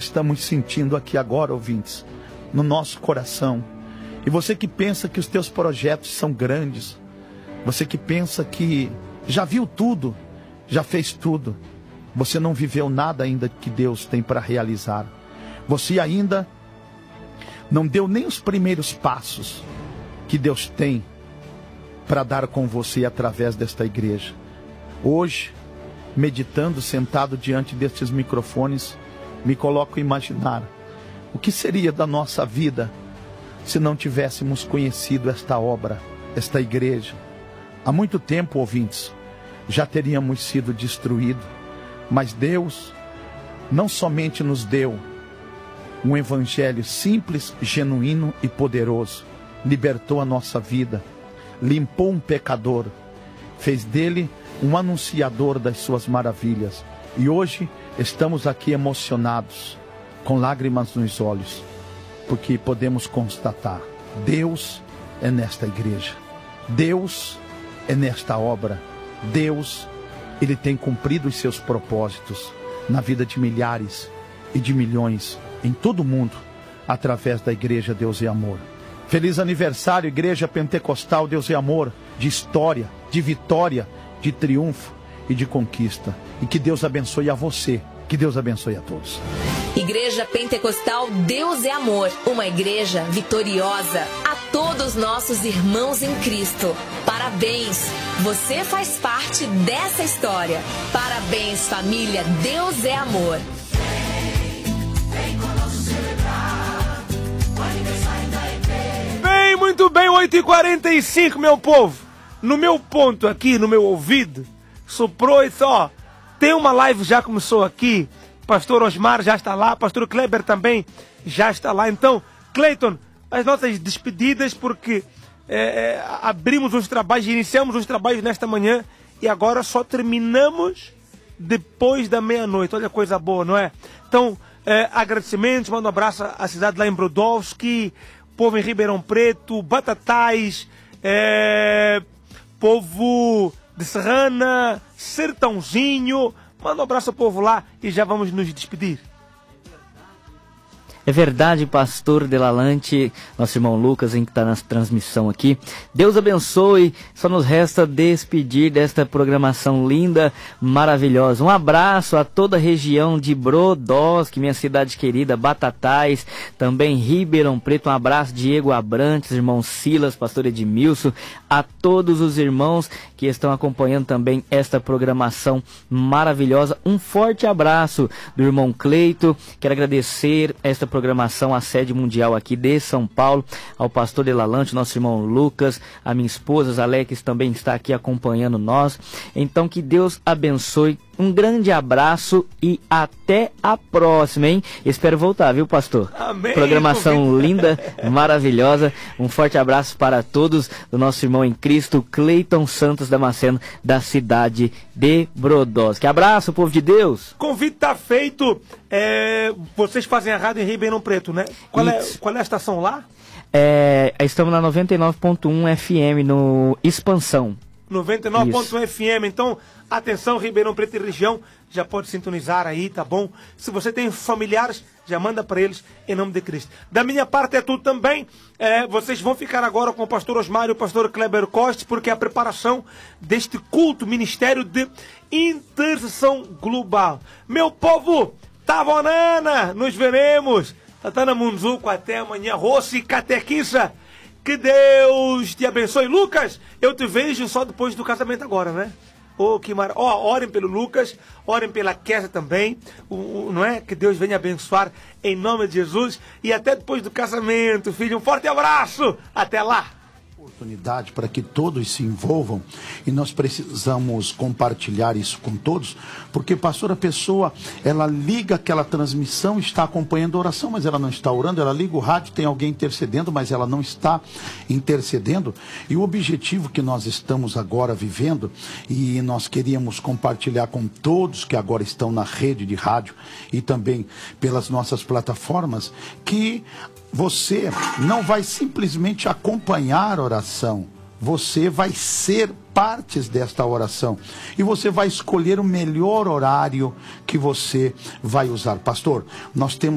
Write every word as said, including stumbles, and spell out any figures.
estamos sentindo aqui agora, ouvintes, no nosso coração. E você que pensa que os teus projetos são grandes, você que pensa que já viu tudo, já fez tudo, você não viveu nada ainda que Deus tem para realizar. Você ainda não deu nem os primeiros passos que Deus tem para dar com você através desta igreja. Hoje, meditando, sentado diante destes microfones, me coloco a imaginar o que seria da nossa vida se não tivéssemos conhecido esta obra, esta igreja. Há muito tempo, ouvintes, já teríamos sido destruídos, mas Deus não somente nos deu um evangelho simples, genuíno e poderoso, libertou a nossa vida, limpou um pecador, fez dele um anunciador das suas maravilhas. E hoje estamos aqui emocionados, com lágrimas nos olhos, porque podemos constatar: Deus é nesta igreja, Deus é nesta obra, Deus, Ele tem cumprido os seus propósitos na vida de milhares e de milhões em todo o mundo, através da igreja Deus é Amor. Feliz aniversário, Igreja Pentecostal Deus é Amor, de história, de vitória, de triunfo e de conquista. E que Deus abençoe a você, que Deus abençoe a todos. Igreja Pentecostal Deus é Amor, uma igreja vitoriosa. A todos nossos irmãos em Cristo, parabéns, você faz parte dessa história. Parabéns, família, Deus é Amor. Bem, muito bem, oito e quarenta e cinco, meu povo. No meu ponto aqui, no meu ouvido, soprou e ó, tem uma live já começou aqui. Pastor Osmar já está lá, Pastor Kleber também já está lá. Então, Cleiton, as nossas despedidas, porque é, é, abrimos os trabalhos, iniciamos os trabalhos nesta manhã e agora só terminamos depois da meia-noite. Olha, coisa boa, não é? Então, é, agradecimentos, mando um abraço à cidade lá em Brodowski, povo em Ribeirão Preto, Batatais, é, povo de Serrana, Sertãozinho. Manda um abraço ao povo lá e já vamos nos despedir. É verdade, pastor Delalante, nosso irmão Lucas, em que está na transmissão aqui. Deus abençoe, só nos resta despedir desta programação linda, maravilhosa. Um abraço a toda a região de Brodowski, minha cidade querida, Batatais, também Ribeirão Preto. Um abraço, Diego Abrantes, irmão Silas, pastor Edmilson, a todos os irmãos que estão acompanhando também esta programação maravilhosa. Um forte abraço do irmão Cleito, quero agradecer esta programação. programação, a sede mundial aqui de São Paulo, ao pastor Delalante, nosso irmão Lucas, a minha esposa, Alex, também está aqui acompanhando nós. Então, que Deus abençoe, um grande abraço e até a próxima, hein? Espero voltar, viu, pastor? Amém. Programação linda, maravilhosa. Um forte abraço para todos do nosso irmão em Cristo, Cleiton Santos Damasceno, da cidade de Brodowski. Abraço, povo de Deus. Convite está feito. É, vocês fazem a rádio em Ribeirão Preto, né? Qual é, qual é a estação lá? É, estamos na noventa e nove ponto um F M, no Expansão. noventa e nove ponto um F M, então, atenção, Ribeirão Preto e região, já pode sintonizar aí, tá bom? Se você tem familiares, já manda para eles, em nome de Cristo. Da minha parte é tudo também, é, vocês vão ficar agora com o pastor Osmar e o pastor Kleber Costa, porque é a preparação deste culto, ministério de intercessão global. Meu povo, Tavanana, nos veremos. Tatana Munzuco, até amanhã. Rossi, Catequissa, que Deus te abençoe. Lucas, eu te vejo só depois do casamento agora, né? Oh, que maravilha. Oh, orem pelo Lucas, orem pela Kézia também, o, o, não é? Que Deus venha abençoar em nome de Jesus. E até depois do casamento, filho. Um forte abraço. Até lá. Oportunidade para que todos se envolvam, e nós precisamos compartilhar isso com todos, porque pastora Pessoa, ela liga aquela transmissão, está acompanhando a oração, mas ela não está orando. Ela liga o rádio, tem alguém intercedendo, mas ela não está intercedendo. E o objetivo que nós estamos agora vivendo, e nós queríamos compartilhar com todos que agora estão na rede de rádio e também pelas nossas plataformas, que você não vai simplesmente acompanhar a oração, você vai ser partes desta oração. E você vai escolher o melhor horário que você vai usar. Pastor, nós temos